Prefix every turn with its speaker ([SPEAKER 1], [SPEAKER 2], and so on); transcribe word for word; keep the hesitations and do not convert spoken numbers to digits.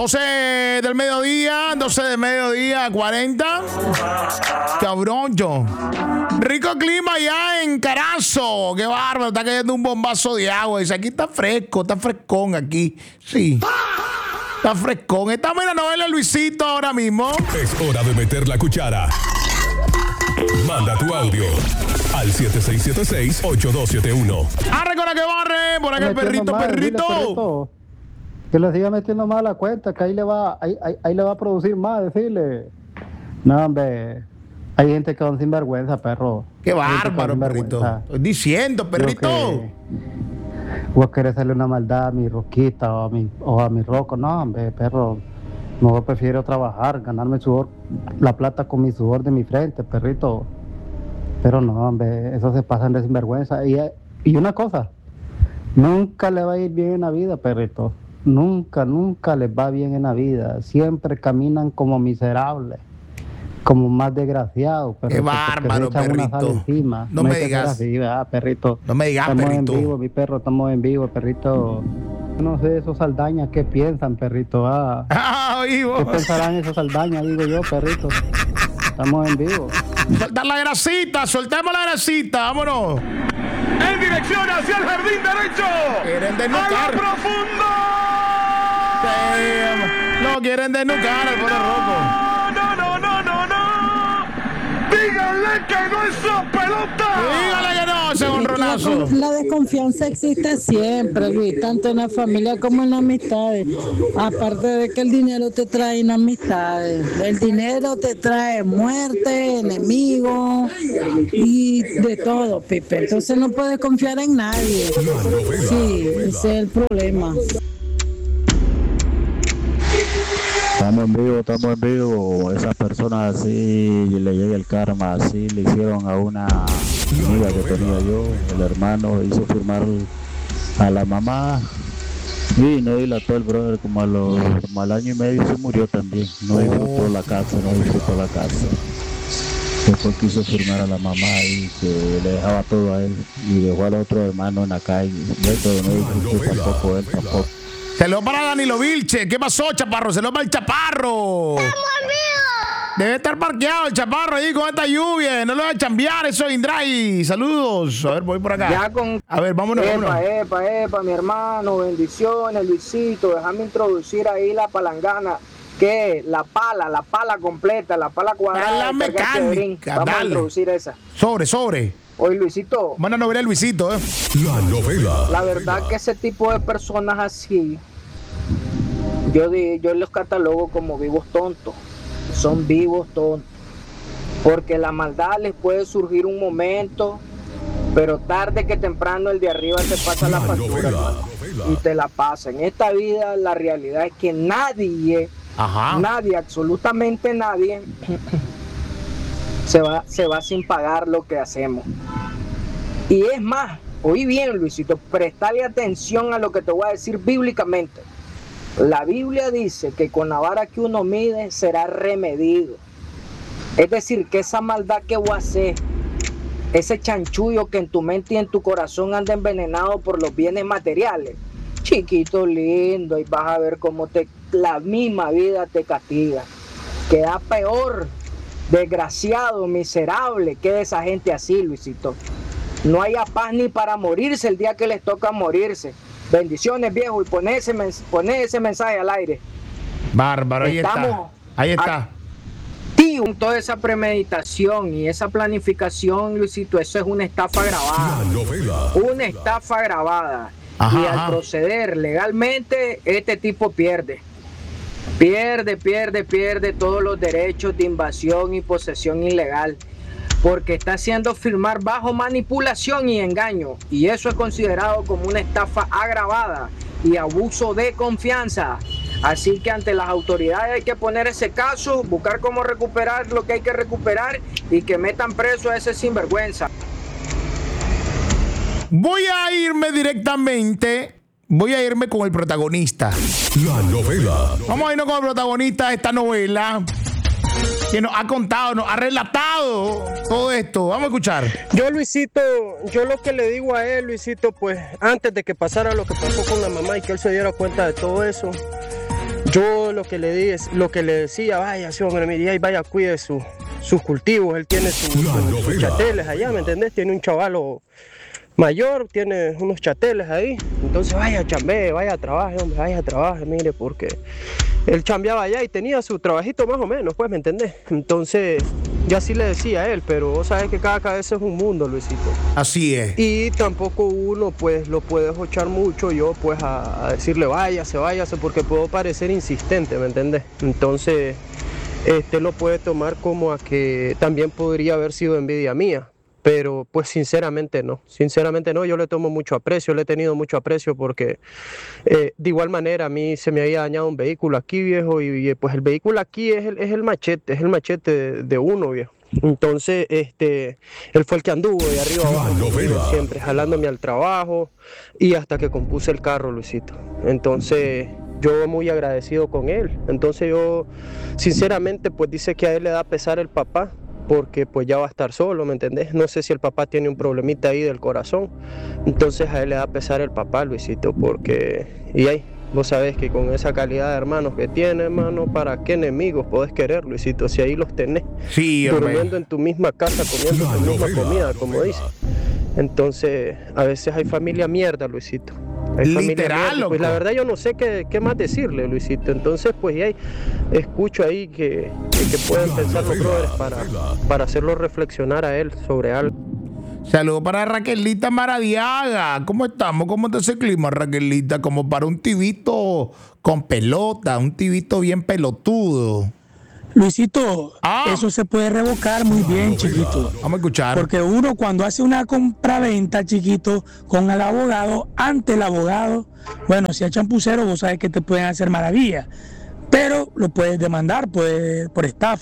[SPEAKER 1] doce del mediodía, doce del mediodía, cuarenta. Cabrón, yo. Rico clima allá en Carazo. Qué bárbaro, está cayendo un bombazo de agua. Dice, aquí está fresco, está frescón aquí. Sí. Está frescón. Estamos en la novela Luisito ahora mismo.
[SPEAKER 2] Es hora de meter la cuchara. Manda tu audio al siete seis siete seis, ocho dos siete uno.
[SPEAKER 1] Arre con la que barre, por acá el perrito,
[SPEAKER 3] mal,
[SPEAKER 1] perrito.
[SPEAKER 3] dile, perrito. Que le siga metiendo más la cuenta, que ahí le va, ahí, ahí, ahí le va a producir más, decirle. No, hombre, hay gente que son sinvergüenza, perro.
[SPEAKER 1] Qué bárbaro, perrito. Estoy diciendo, perrito.
[SPEAKER 3] Vos querés hacerle una maldad a mi roquita o a mi, o a mi roco. No, hombre, perro. No, prefiero trabajar, ganarme sudor, la plata con mi sudor de mi frente, perrito. Pero no, hombre, eso se pasan de sinvergüenza. Y, y una cosa, nunca le va a ir bien en la vida, perrito. Nunca, nunca les va bien en la vida. Siempre caminan como miserables, como más desgraciados.
[SPEAKER 1] Qué bárbaro, perrito.
[SPEAKER 3] No,
[SPEAKER 1] no me digas.
[SPEAKER 3] Así, ¿verdad, perrito?
[SPEAKER 1] No me digas,
[SPEAKER 3] estamos
[SPEAKER 1] perrito.
[SPEAKER 3] En vivo, mi perro, estamos en vivo, perrito. No sé, esos Saldañas, ¿qué piensan, perrito? Ah,
[SPEAKER 1] ah vivo.
[SPEAKER 3] ¿Qué pensarán esos Saldañas, digo yo, perrito? Estamos en vivo.
[SPEAKER 1] Soltar la grasita, soltemos la grasita, vámonos.
[SPEAKER 4] En dirección hacia el jardín derecho.
[SPEAKER 1] Quieren desnucar.
[SPEAKER 4] ¡A lo profundo!
[SPEAKER 1] Sí, no quieren desnucar al pobre Rocco.
[SPEAKER 4] No, no, no, no, no. Díganle que no es su pelota.
[SPEAKER 1] Díganle que no, ese honronazo.
[SPEAKER 5] La, la desconfianza existe siempre, Luis, tanto en la familia como en las amistades. Aparte de que el dinero te trae inamistades. El dinero te trae muerte, enemigos y de todo, Pipe. Entonces no puedes confiar en nadie. Sí, ese es el problema.
[SPEAKER 6] Estamos en vivo, estamos en vivo. Esas personas así le llega el karma, así le hicieron a una amiga que tenía yo, el hermano hizo firmar a la mamá y no dilató el brother, como, a los, como al año y medio se murió también, no disfrutó la casa, no disfrutó la casa. Después quiso firmar a la mamá y que le dejaba todo a él y dejó al otro hermano en la calle. De todo, no disfrutó tampoco él tampoco.
[SPEAKER 1] Se lo para Danilo Vilche. ¿Qué pasó, Chaparro? Se lo para el Chaparro. Debe estar parqueado el Chaparro ahí con esta lluvia. No lo va a chambear eso, Indray. Saludos. A ver, voy por acá.
[SPEAKER 7] Ya con...
[SPEAKER 1] A ver, vámonos,
[SPEAKER 7] epa,
[SPEAKER 1] vámonos.
[SPEAKER 7] Epa, epa, mi hermano. Bendiciones, Luisito. Déjame introducir ahí la palangana. ¿Qué? La pala, la pala completa, la pala cuadrada.
[SPEAKER 1] La mecánica.
[SPEAKER 7] Vamos
[SPEAKER 1] Dale.
[SPEAKER 7] a introducir esa.
[SPEAKER 1] Sobre, sobre.
[SPEAKER 7] Oye, Luisito.
[SPEAKER 1] Manda novela Luisito, ¿eh?
[SPEAKER 2] La novela.
[SPEAKER 7] La verdad que ese tipo de personas así, yo, di, yo los catalogo como vivos tontos. Son vivos tontos. Porque la maldad les puede surgir un momento, pero tarde que temprano el de arriba te pasa la, la factura novela, novela. Y te la pasa. En esta vida la realidad es que nadie, Ajá. nadie, absolutamente nadie... Se va, se va sin pagar lo que hacemos. Y es más, oí bien, Luisito, prestale atención a lo que te voy a decir bíblicamente. La Biblia dice que con la vara que uno mide será remedido. Es decir, que esa maldad que vos haces, ese chanchullo que en tu mente y en tu corazón anda envenenado por los bienes materiales, chiquito lindo, y vas a ver cómo te, la misma vida te castiga. Queda peor. Desgraciado, miserable, queda esa gente así, Luisito. No haya paz ni para morirse el día que les toca morirse. Bendiciones, viejo, y poné ese, mens- poné ese mensaje al aire.
[SPEAKER 1] Bárbaro, ahí
[SPEAKER 7] Estamos
[SPEAKER 1] está. Ahí está.
[SPEAKER 7] Tío, toda esa premeditación y esa planificación, Luisito, eso es una estafa grabada.
[SPEAKER 2] La novela.
[SPEAKER 7] Una estafa grabada.
[SPEAKER 1] Ajá,
[SPEAKER 7] y al
[SPEAKER 1] ajá.
[SPEAKER 7] proceder legalmente, este tipo pierde. Pierde, pierde, pierde todos los derechos de invasión y posesión ilegal, porque está haciendo firmar bajo manipulación y engaño, y eso es considerado como una estafa agravada y abuso de confianza. Así que ante las autoridades hay que poner ese caso, buscar cómo recuperar lo que hay que recuperar y que metan preso a ese sinvergüenza.
[SPEAKER 1] Voy a irme directamente... Voy a irme con el protagonista.
[SPEAKER 2] La novela.
[SPEAKER 1] Vamos a irnos con el protagonista de esta novela, que nos ha contado, nos ha relatado todo esto. Vamos a escuchar.
[SPEAKER 8] Yo, Luisito, yo lo que le digo a él, Luisito, pues antes de que pasara lo que pasó con la mamá y que él se diera cuenta de todo eso, Yo lo que le di es, lo que le decía, vaya, sí, hombre, mire, ahí vaya, cuide su, sus cultivos, él tiene su- su- sus chateles allá, ¿me entendés? Tiene un chavalo mayor, tiene unos chateles ahí, entonces vaya, chambee, vaya, trabaje, hombre, vaya, trabaje, mire, porque él chambeaba allá y tenía su trabajito más o menos, pues, ¿me entendés? Entonces, yo así le decía a él, pero vos sabés que cada cabeza es un mundo, Luisito.
[SPEAKER 1] Así es.
[SPEAKER 8] Y tampoco uno, pues, lo puede escuchar mucho yo, pues, a, a decirle váyase, váyase, porque puedo parecer insistente, ¿me entendés? Entonces, este lo puede tomar como a que también podría haber sido envidia mía. Pero pues sinceramente no, sinceramente no, yo le tomo mucho aprecio, le he tenido mucho aprecio porque eh, de igual manera a mí se me había dañado un vehículo aquí, viejo, y, y pues el vehículo aquí es el, es el machete, es el machete de, de uno, viejo. Entonces, este, él fue el que anduvo de arriba abajo conmigo, siempre jalándome al trabajo y hasta que compuse el carro, Luisito. Entonces, yo muy agradecido con él. Entonces yo, sinceramente, pues dice que a él le da pesar el papá, porque pues ya va a estar solo, ¿me entendés? No sé si el papá tiene un problemita ahí del corazón, entonces a él le da pesar el papá, Luisito, porque, y ahí, vos sabés que con esa calidad de hermanos que tiene, hermano, ¿para qué enemigos podés querer, Luisito? Si ahí los tenés,
[SPEAKER 1] Sí, hombre.
[SPEAKER 8] durmiendo en tu misma casa, comiendo tu misma comida, como dice. Entonces, a veces hay familia mierda, Luisito. Hay familia
[SPEAKER 1] Literal,
[SPEAKER 8] mierda. Pues la
[SPEAKER 1] loco.
[SPEAKER 8] verdad yo no sé qué, qué más decirle, Luisito. Entonces, pues y ahí escucho ahí que, que, que pueden pensar los brothers para, para hacerlo reflexionar a él sobre algo.
[SPEAKER 1] Saludos para Raquelita Maradiaga. ¿Cómo estamos? ¿Cómo está ese clima, Raquelita? Como para un tibito con pelota, un tibito bien pelotudo.
[SPEAKER 9] Luisito,
[SPEAKER 1] Ah.
[SPEAKER 9] eso se puede revocar muy bien, chiquito.
[SPEAKER 1] Vamos a escuchar.
[SPEAKER 9] Porque uno cuando hace una compraventa, chiquito, con el abogado, ante el abogado, bueno, si es champucero, vos sabes que te pueden hacer maravillas. Pero lo puedes demandar pues, por estafa.